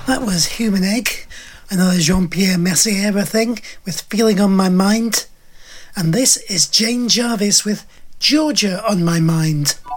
That was Human Egg, another Jean-Pierre Mercier thing with Feeling on My Mind. And this is Jane Jarvis with Georgia on My Mind.